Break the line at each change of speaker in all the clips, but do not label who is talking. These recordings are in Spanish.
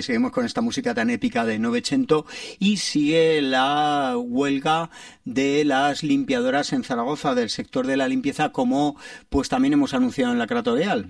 seguimos con esta música tan épica de Novecento y sigue la huelga de las limpiadoras en Zaragoza del sector de la limpieza, como pues también hemos anunciado en la Cratorial.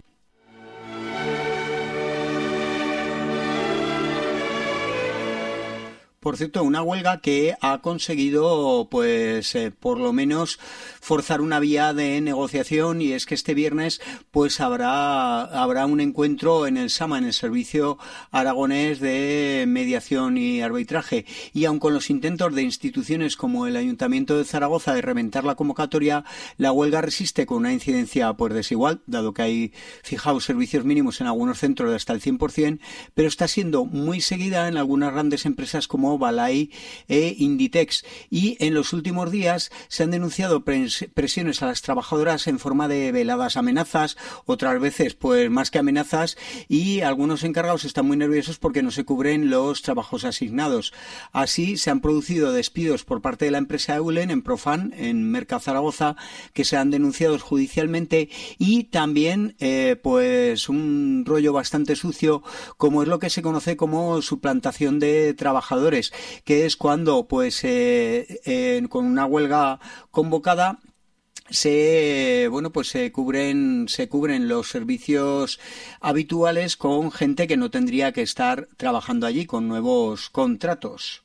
Por cierto, una huelga que ha conseguido, pues, por lo menos forzar una vía de negociación, y es que este viernes, pues, habrá un encuentro en el SAMA, en el Servicio Aragonés de Mediación y Arbitraje. Y aun con los intentos de instituciones como el Ayuntamiento de Zaragoza de reventar la convocatoria, la huelga resiste con una incidencia, pues, desigual, dado que hay fijados servicios mínimos en algunos centros de hasta el 100%, pero está siendo muy seguida en algunas grandes empresas como Balay e Inditex, y en los últimos días se han denunciado presiones a las trabajadoras en forma de veladas amenazas, otras veces pues más que amenazas, y algunos encargados están muy nerviosos porque no se cubren los trabajos asignados. Así se han producido despidos por parte de la empresa Eulen en Profan, en Merca Zaragoza, que se han denunciado judicialmente, y también pues un rollo bastante sucio, como es lo que se conoce como suplantación de trabajadores, que es cuando pues con una huelga convocada se cubren los servicios habituales con gente que no tendría que estar trabajando allí, con nuevos contratos.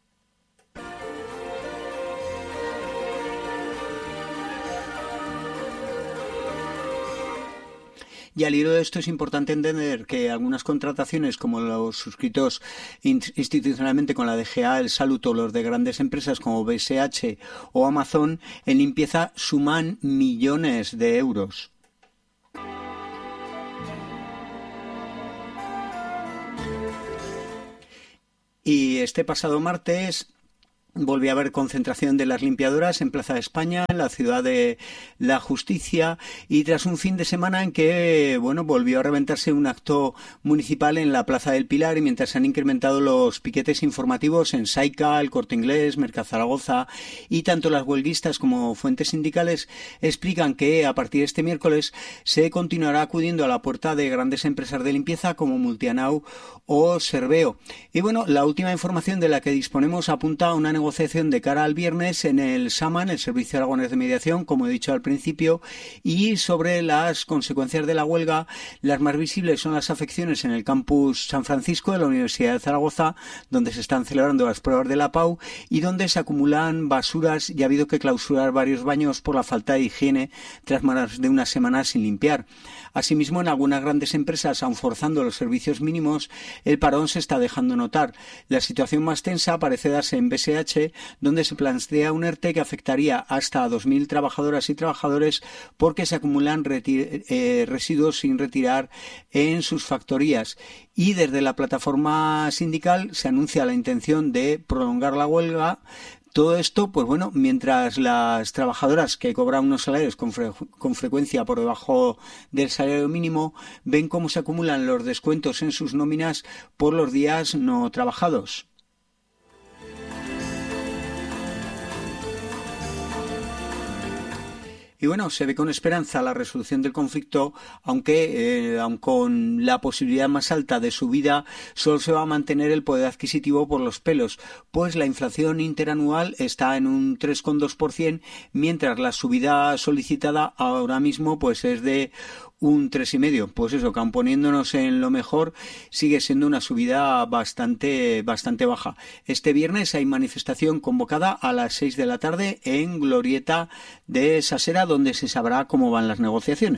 Y al hilo de esto es importante entender que algunas contrataciones, como los suscritos institucionalmente con la DGA, el Salud, o los de grandes empresas como BSH o Amazon, en limpieza suman millones de euros. Y este pasado martes volvió a haber concentración de las limpiadoras en Plaza de España, en la Ciudad de la Justicia, y tras un fin de semana en que, volvió a reventarse un acto municipal en la Plaza del Pilar, y mientras se han incrementado los piquetes informativos en Saica, El Corte Inglés, Mercazaragoza, y tanto las huelguistas como fuentes sindicales explican que a partir de este miércoles se continuará acudiendo a la puerta de grandes empresas de limpieza como Multianau o Serveo. Y la última información de la que disponemos apunta a una negociación de cara al viernes en el SAMA, en el Servicio Aragonés de Mediación, como he dicho al principio, y sobre las consecuencias de la huelga. Las más visibles son las afecciones en el campus San Francisco de la Universidad de Zaragoza, donde se están celebrando las pruebas de la PAU y donde se acumulan basuras, y ha habido que clausurar varios baños por la falta de higiene tras más de una semana sin limpiar. Asimismo, en algunas grandes empresas, aun forzando los servicios mínimos, el parón se está dejando notar. La situación más tensa parece darse en BSH, donde se plantea un ERTE que afectaría hasta a 2.000 trabajadoras y trabajadores porque se acumulan residuos sin retirar en sus factorías. Y desde la plataforma sindical se anuncia la intención de prolongar la huelga. Todo esto, mientras las trabajadoras que cobran unos salarios con frecuencia por debajo del salario mínimo ven cómo se acumulan los descuentos en sus nóminas por los días no trabajados. Y se ve con esperanza la resolución del conflicto, aunque aun con la posibilidad más alta de subida, solo se va a mantener el poder adquisitivo por los pelos, pues la inflación interanual está en un 3,2%, mientras la subida solicitada ahora mismo pues es de un 3,5%. Pues eso, que aun poniéndonos en lo mejor, sigue siendo una subida bastante baja. Este viernes hay manifestación convocada a las 6 de la tarde en Glorieta de Sasera, donde se sabrá cómo van las negociaciones.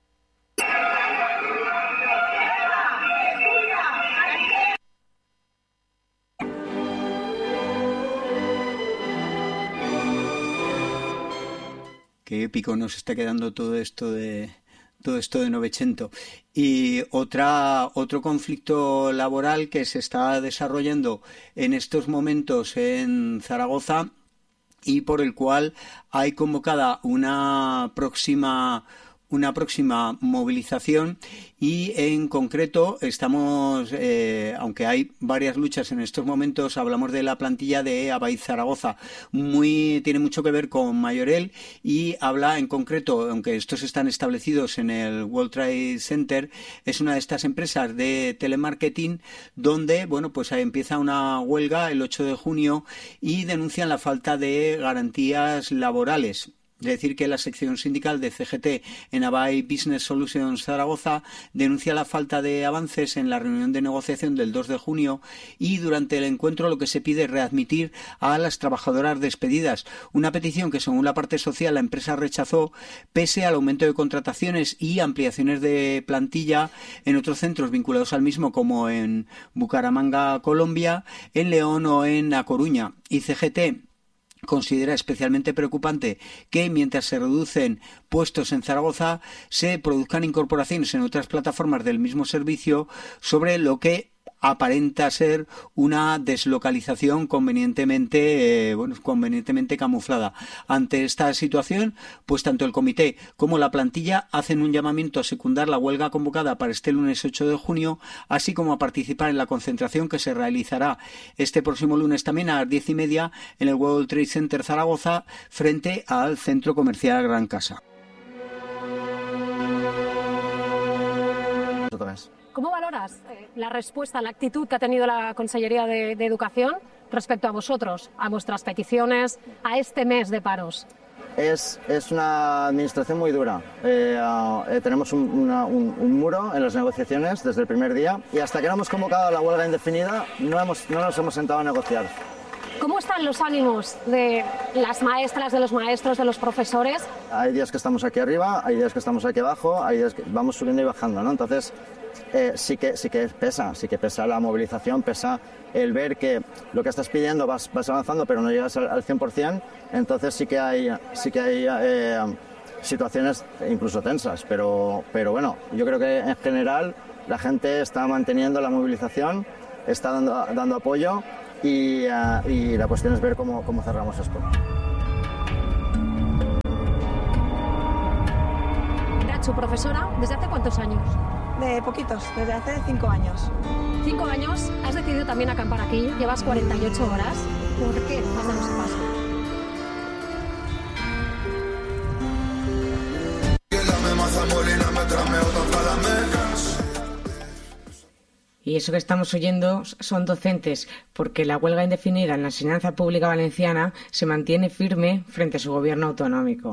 Qué épico nos está quedando todo esto de Novecento. Y otro conflicto laboral que se está desarrollando en estos momentos en Zaragoza, y por el cual hay convocada una próxima una próxima movilización y en concreto estamos, aunque hay varias luchas en estos momentos, hablamos de la plantilla de Abaid Zaragoza, tiene mucho que ver con Mayorel y habla en concreto, aunque estos están establecidos en el World Trade Center, es una de estas empresas de telemarketing donde, bueno, pues empieza una huelga el 8 de junio y denuncian la falta de garantías laborales. Es decir, que la sección sindical de CGT en Abaid Business Solutions Zaragoza denuncia la falta de avances en la reunión de negociación del 2 de junio y durante el encuentro lo que se pide es readmitir a las trabajadoras despedidas. Una petición que según la parte social la empresa rechazó pese al aumento de contrataciones y ampliaciones de plantilla en otros centros vinculados al mismo como en Bucaramanga, Colombia, en León o en A Coruña. Y CGT considera especialmente preocupante que mientras se reducen puestos en Zaragoza se produzcan incorporaciones en otras plataformas del mismo servicio, sobre lo que aparenta ser una deslocalización convenientemente camuflada. Ante esta situación, pues tanto el comité como la plantilla hacen un llamamiento a secundar la huelga convocada para este lunes 8 de junio, así como a participar en la concentración que se realizará este próximo lunes también a las 10:30 en el World Trade Center Zaragoza frente al Centro Comercial Gran Casa.
¿Cómo valoras la respuesta, la actitud que ha tenido la Consellería de Educación respecto a vosotros, a vuestras peticiones, a este mes de paros?
Es una administración muy dura. Tenemos un muro en las negociaciones desde el primer día y hasta que no hemos convocado a la huelga indefinida no nos hemos sentado a negociar.
¿Cómo están los ánimos de las maestras, de los maestros, de los profesores?
Hay días que estamos aquí arriba, hay días que estamos aquí abajo, hay días que vamos subiendo y bajando, ¿no? Entonces sí que pesa la movilización, pesa el ver que lo que estás pidiendo vas avanzando pero no llegas al 100%, entonces sí que hay situaciones incluso tensas, pero bueno, yo creo que en general la gente está manteniendo la movilización, está dando apoyo y la cuestión es ver cómo cerramos esto.
Nacho, profesora, ¿desde hace cuántos años?
De poquitos, desde hace 5 años.
5 años, has decidido también acampar aquí, llevas 48 horas. ¿Por qué has dado ese paso?
Y eso que estamos oyendo son docentes, porque la huelga indefinida en la enseñanza pública valenciana se mantiene firme frente a su gobierno autonómico.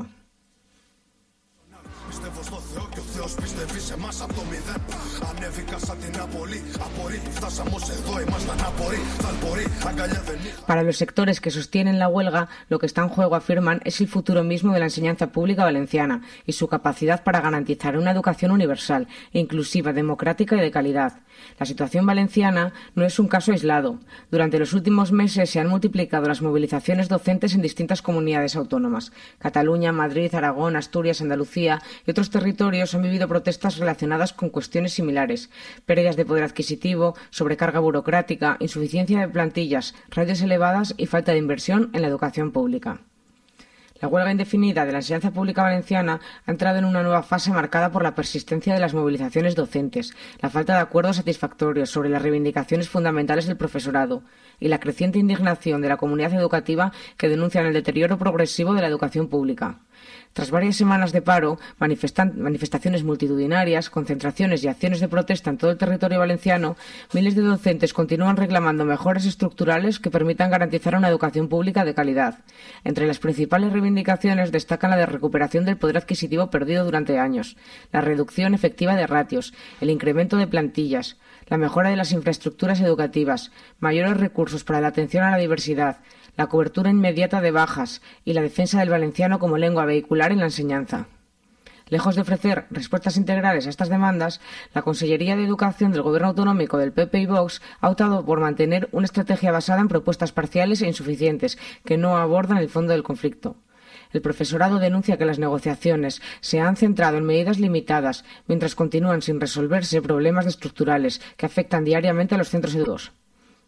Para los sectores que sostienen la huelga, lo que está en juego, afirman, es el futuro mismo de la enseñanza pública valenciana y su capacidad para garantizar una educación universal, inclusiva, democrática y de calidad. La situación valenciana no es un caso aislado. Durante los últimos meses se han multiplicado las movilizaciones docentes en distintas comunidades autónomas. Cataluña, Madrid, Aragón, Asturias, Andalucía y otros territorios han vivido protestas relacionadas con cuestiones similares: pérdidas de poder adquisitivo, sobrecarga burocrática, insuficiencia de plantillas, ratios elevadas y falta de inversión en la educación pública. La huelga indefinida de la enseñanza pública valenciana ha entrado en una nueva fase marcada por la persistencia de las movilizaciones docentes, la falta de acuerdos satisfactorios sobre las reivindicaciones fundamentales del profesorado y la creciente indignación de la comunidad educativa que denuncian el deterioro progresivo de la educación pública. Tras varias semanas de paro, manifestaciones multitudinarias, concentraciones y acciones de protesta en todo el territorio valenciano, miles de docentes continúan reclamando mejoras estructurales que permitan garantizar una educación pública de calidad. Entre las principales reivindicaciones destacan la de recuperación del poder adquisitivo perdido durante años, la reducción efectiva de ratios, el incremento de plantillas, la mejora de las infraestructuras educativas, mayores recursos para la atención a la diversidad, la cobertura inmediata de bajas y la defensa del valenciano como lengua vehicular en la enseñanza. Lejos de ofrecer respuestas integrales a estas demandas, la Consellería de Educación del Gobierno Autonómico del PP y Vox ha optado por mantener una estrategia basada en propuestas parciales e insuficientes que no abordan el fondo del conflicto. El profesorado denuncia que las negociaciones se han centrado en medidas limitadas, mientras continúan sin resolverse problemas estructurales que afectan diariamente a los centros educativos.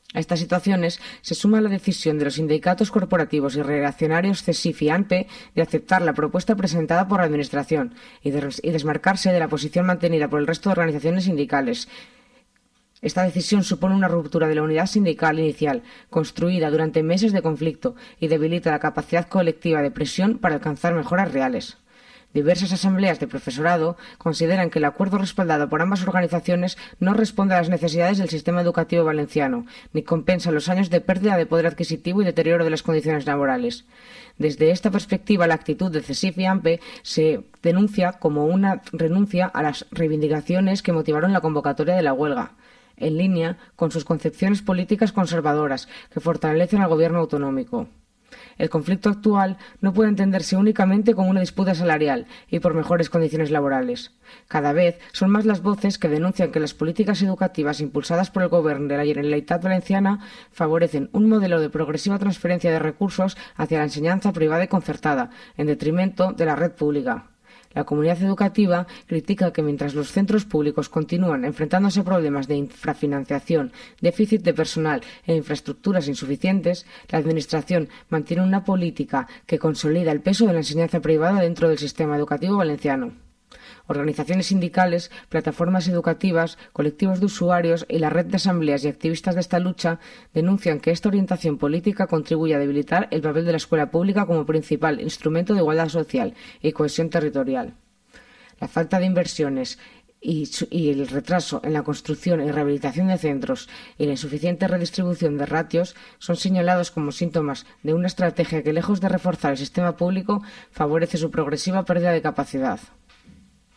A estas situaciones se suma la decisión de los sindicatos corporativos y reaccionarios CESIF y ANPE de aceptar la propuesta presentada por la Administración y desmarcarse de la posición mantenida por el resto de organizaciones sindicales. Esta decisión supone una ruptura de la unidad sindical inicial, construida durante meses de conflicto, y debilita la capacidad colectiva de presión para alcanzar mejoras reales. Diversas asambleas de profesorado consideran que el acuerdo respaldado por ambas organizaciones no responde a las necesidades del sistema educativo valenciano, ni compensa los años de pérdida de poder adquisitivo y deterioro de las condiciones laborales. Desde esta perspectiva, la actitud de CESIF y ANPE se denuncia como una renuncia a las reivindicaciones que motivaron la convocatoria de la huelga, en línea con sus concepciones políticas conservadoras que fortalecen al gobierno autonómico. El conflicto actual no puede entenderse únicamente como una disputa salarial y por mejores condiciones laborales. Cada vez son más las voces que denuncian que las políticas educativas impulsadas por el Gobierno de la Generalitat Valenciana favorecen un modelo de progresiva transferencia de recursos hacia la enseñanza privada y concertada, en detrimento de la red pública. La comunidad educativa critica que mientras los centros públicos continúan enfrentándose a problemas de infrafinanciación, déficit de personal e infraestructuras insuficientes, la Administración mantiene una política que consolida el peso de la enseñanza privada dentro del sistema educativo valenciano. Organizaciones sindicales, plataformas educativas, colectivos de usuarios y la red de asambleas y activistas de esta lucha denuncian que esta orientación política contribuye a debilitar el papel de la escuela pública como principal instrumento de igualdad social y cohesión territorial. La falta de inversiones y el retraso en la construcción y rehabilitación de centros y la insuficiente redistribución de ratios son señalados como síntomas de una estrategia que, lejos de reforzar el sistema público, favorece su progresiva pérdida de capacidad.